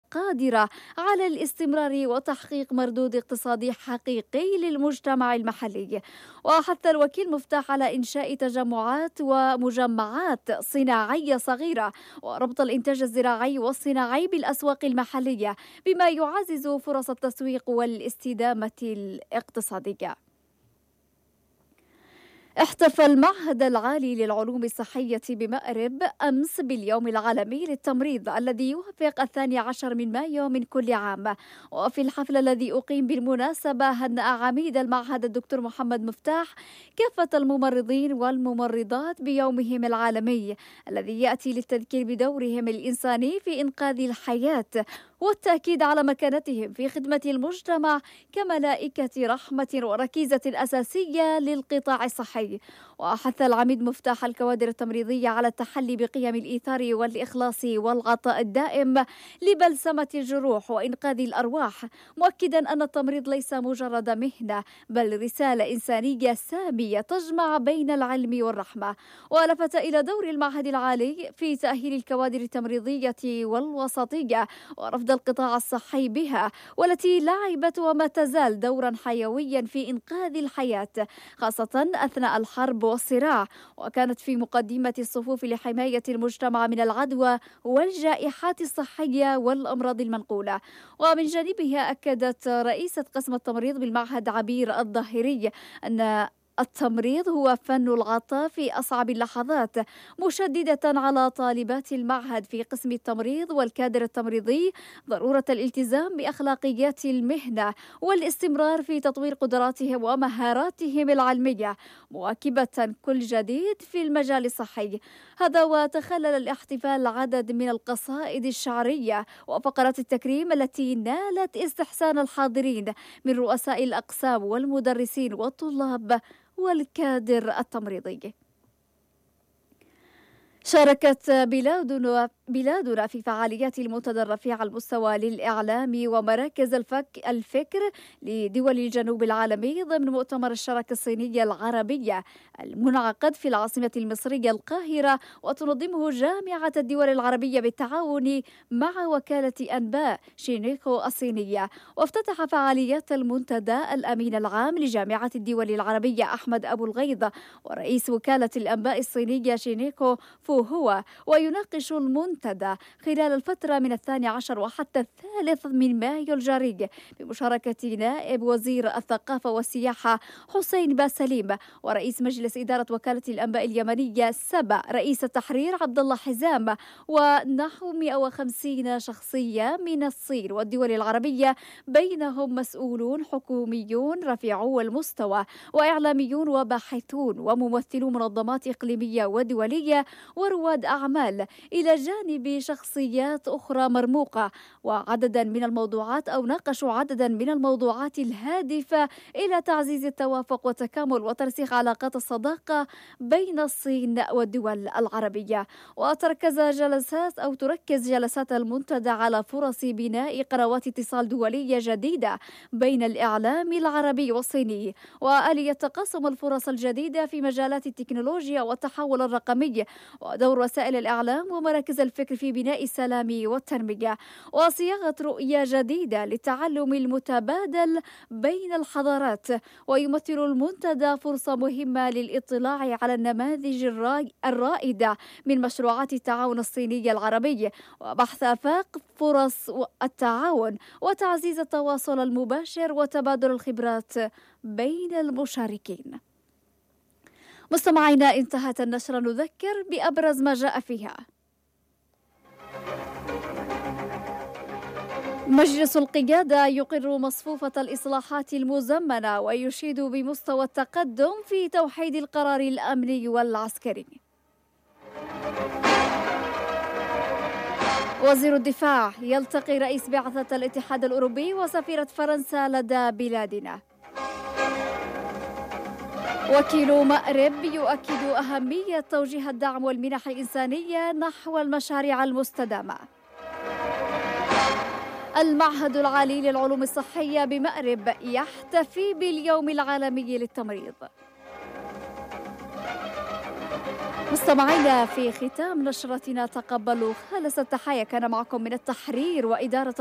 قادرة على الاستمرار وتحقيق مردود اقتصادي حقيقي للمجتمع المحلي. وحث الوكيل مفتاح على إنشاء تجمعات ومجمعات صناعية صغيرة وربط الإنتاج الزراعي والصناعي بالأسواق المحلية بما يعزز فرص التسويق والاستدامة الاقتصادية. احتفل المعهد العالي للعلوم الصحية بمأرب أمس باليوم العالمي للتمريض الذي يوافق 12 من مايو من كل عام. وفي الحفل الذي أقيم بالمناسبة هنأ عميد المعهد الدكتور محمد مفتاح كافة الممرضين والممرضات بيومهم العالمي الذي يأتي للتذكير بدورهم الإنساني في إنقاذ الحياة والتأكيد على مكانتهم في خدمة المجتمع كملائكة رحمة وركيزة أساسية للقطاع الصحي. وحث العميد مفتاح الكوادر التمريضية على التحلي بقيم الإيثار والإخلاص والعطاء الدائم لبلسمة الجروح وإنقاذ الأرواح، مؤكدا أن التمريض ليس مجرد مهنة بل رسالة إنسانية سامية تجمع بين العلم والرحمة. ولفت إلى دور المعهد العالي في تأهيل الكوادر التمريضية والوسطية ورفض القطاع الصحي بها، والتي لعبت وما تزال دورا حيويا في إنقاذ الحياة خاصة أثناء الحرب والصراع، وكانت في مقدمة الصفوف لحماية المجتمع من العدوى والجائحات الصحية والأمراض المنقولة. ومن جانبها أكدت رئيسة قسم التمريض بالمعهد عبير الظاهري أن التمريض هو فن العطاء في أصعب اللحظات، مشددة على طالبات المعهد في قسم التمريض والكادر التمريضي ضرورة الالتزام بأخلاقيات المهنة والاستمرار في تطوير قدراتهم ومهاراتهم العلمية مواكبة كل جديد في المجال الصحي. هذا وتخلل الاحتفال عدد من القصائد الشعرية وفقرات التكريم التي نالت استحسان الحاضرين من رؤساء الأقسام والمدرسين والطلاب والكادر التمريضي. شاركت بلادنا في فعاليات المنتدى الرفيع على المستوى للإعلام ومراكز الفكر لدول الجنوب العالمي ضمن مؤتمر الشراكة الصينية العربية المنعقد في العاصمة المصرية القاهرة، وتنظمه جامعة الدول العربية بالتعاون مع وكالة أنباء شينيكو الصينية. وافتتح فعاليات المنتدى الأمين العام لجامعة الدول العربية أحمد أبو الغيض ورئيس وكالة الأنباء الصينية شينيكو هو ويناقش المنتدى خلال الفترة من 12 وحتى 3 من مايو الجاري بمشاركة نائب وزير الثقافة والسياحة حسين باسليم ورئيس مجلس إدارة وكالة الأنباء اليمنية سبا رئيس التحرير عبد الله حزام ونحو 150 شخصية من الصين والدول العربية، بينهم مسؤولون حكوميون رفيعو المستوى وإعلاميون وباحثون وممثلو منظمات إقليمية ودولية ورواد أعمال، إلى جانب شخصيات أخرى مرموقة. وعددا من الموضوعات أو ناقشوا عددا من الموضوعات الهادفة إلى تعزيز التوافق والتكامل وترسيخ علاقات الصداقة بين الصين والدول العربية. وتركز جلسات المنتدى على فرص بناء قنوات اتصال دولية جديدة بين الإعلام العربي والصيني وآلية تقاسم الفرص الجديدة في مجالات التكنولوجيا والتحول الرقمي ودور وسائل الإعلام ومراكز الفكر في بناء السلام والتنمية وصياغة رؤية جديدة للتعلم المتبادل بين الحضارات. ويمثل المنتدى فرصة مهمة للاطلاع على النماذج الرائدة من مشروعات التعاون الصيني العربي وبحث آفاق فرص التعاون وتعزيز التواصل المباشر وتبادل الخبرات بين المشاركين. مستمعينا، انتهت النشرة، نذكر بأبرز ما جاء فيها. مجلس القيادة يقر مصفوفة الإصلاحات المزمنة ويشيد بمستوى التقدم في توحيد القرار الأمني والعسكري. وزير الدفاع يلتقي رئيس بعثة الاتحاد الأوروبي وسفيرة فرنسا لدى بلادنا. وكيل مأرب يؤكد أهمية توجيه الدعم والمنح الإنسانية نحو المشاريع المستدامة. المعهد العالي للعلوم الصحية بمأرب يحتفي باليوم العالمي للتمريض. مستمعينا، في ختام نشرتنا تقبلوا خالص التحايا، كان معكم من التحرير وإدارة